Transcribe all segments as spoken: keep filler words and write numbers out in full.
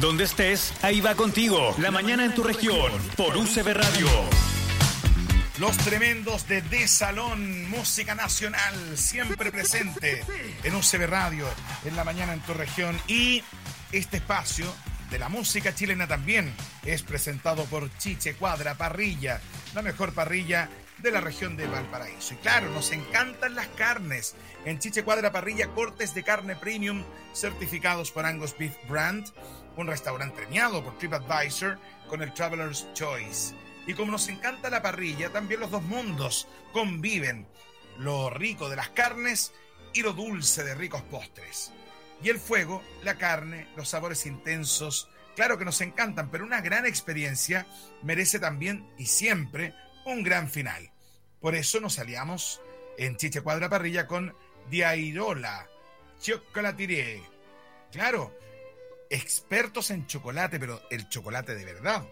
Donde estés, ahí va contigo. La mañana en tu región, por U C B Radio. Los tremendos de De Salón, música nacional, siempre presente en U C B Radio, en la mañana en tu región. Y este espacio de la música chilena también es presentado por Chiche Cuadra Parrilla, la mejor parrilla de la región de Valparaíso. Y claro, nos encantan las carnes. En Chiche Cuadra Parrilla, cortes de carne premium certificados por Angus Beef Brand, un restaurante premiado por TripAdvisor con el Traveler's Choice. Y como nos encanta la parrilla, también los dos mundos conviven: lo rico de las carnes y lo dulce de ricos postres. Y el fuego, la carne, los sabores intensos, claro que nos encantan, pero una gran experiencia merece también y siempre un gran final. Por eso nos aliamos en Chiche Cuadra Parrilla con Diairola Chocolatier. Claro, expertos en chocolate, pero el chocolate de verdad.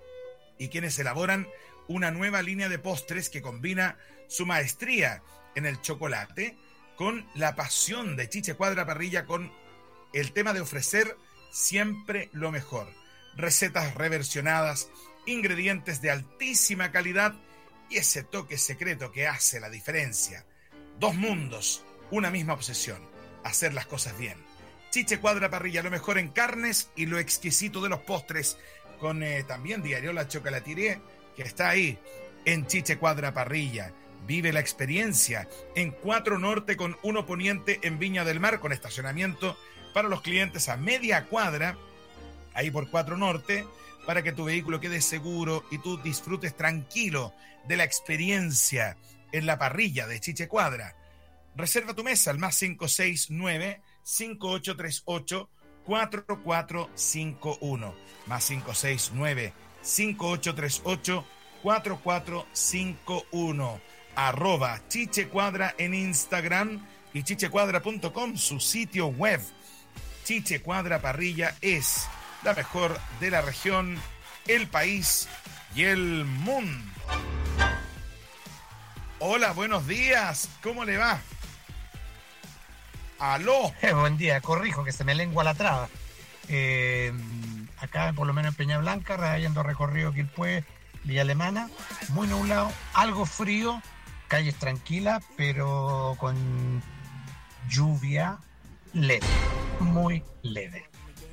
Y quienes elaboran una nueva línea de postres que combina su maestría en el chocolate con la pasión de Chiche Cuadra Parrilla, con el tema de ofrecer siempre lo mejor. Recetas reversionadas, ingredientes de altísima calidad y ese toque secreto que hace la diferencia. Dos mundos, una misma obsesión: hacer las cosas bien. Chiche Cuadra Parrilla, lo mejor en carnes y lo exquisito de los postres, con eh, también Diariola Chocolatier, que está ahí en Chiche Cuadra Parrilla. Vive la experiencia en cuatro Norte con uno Poniente en Viña del Mar, con estacionamiento para los clientes a media cuadra, ahí por cuatro Norte, para que tu vehículo quede seguro y tú disfrutes tranquilo de la experiencia en la parrilla de Chiche Cuadra. Reserva tu mesa al más cinco seis nueve, cinco ocho tres ocho, cuatro cuatro cinco uno. Más cinco seis nueve, cinco ocho tres ocho, cuatro cuatro cinco uno. Arroba Chiche Cuadra en Instagram y chichecuadra punto com, su sitio web. Chiche Cuadra Parrilla es la mejor de la región, el país y el mundo. Hola, buenos días, ¿cómo le va? ¡Aló! Eh, buen día, corrijo que se me lengua la traba. Eh, acá, por lo menos en Peña Blanca, habiendo recorrido Quilpué, Villa Alemana, muy nublado, algo frío, calles tranquilas, pero con lluvia leve, muy leve.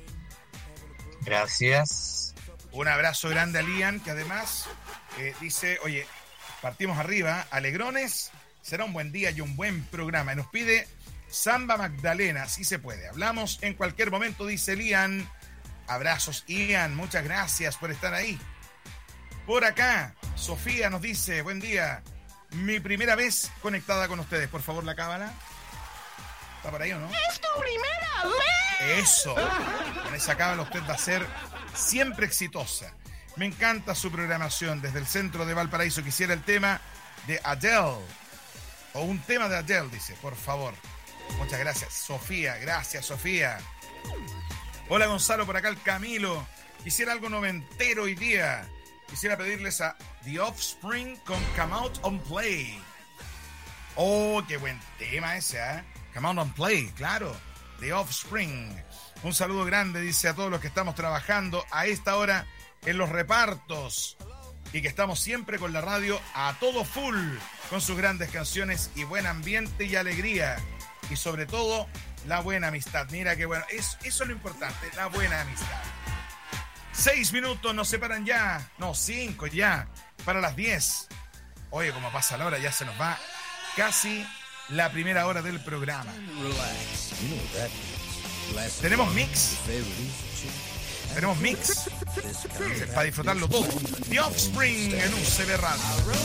Gracias. Un abrazo grande a Lian, que además eh, dice, oye, partimos arriba, alegrones, será un buen día y un buen programa. Y nos pide Samba Magdalena, si se puede. Hablamos en cualquier momento, dice Lian. Abrazos, Ian, muchas gracias por estar ahí. Por acá, Sofía nos dice, buen día, mi primera vez conectada con ustedes. Por favor, la cábala. ¿Está por ahí o no? ¡Es tu primera vez! Eso. Con esa cábala usted va a ser siempre exitosa. Me encanta su programación desde el centro de Valparaíso. Quisiera el tema de Adele. O un tema de Adele, dice, por favor. Muchas gracias, Sofía. Gracias, Sofía. Hola, Gonzalo, por acá el Camilo. Quisiera algo noventero hoy día. Quisiera pedirles a The Offspring con Come Out and Play. Oh, qué buen tema ese, ¿eh? Come Out and Play, claro. The Offspring. Un saludo grande, dice, a todos los que estamos trabajando a esta hora en los repartos y que estamos siempre con la radio a todo full, con sus grandes canciones y buen ambiente y alegría. Y sobre todo, la buena amistad. Mira qué bueno. Es, eso es lo importante, la buena amistad. Seis minutos nos separan ya. No, cinco ya. Para las diez. Oye, como pasa la hora, ya se nos va casi la primera hora del programa. Tenemos mix. Tenemos mix. Para disfrutarlo todo. The Offspring en U C B Radio.